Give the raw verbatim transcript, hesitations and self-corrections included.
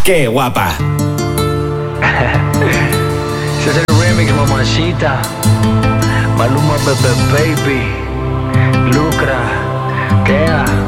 ¡Qué guapa! Ese es el remix, mamacita. Maluma, Bebe Baby, Lucra, Kea.